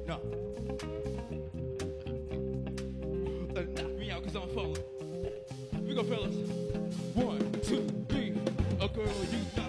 No. Knock me out because I'm falling. We go, fellas.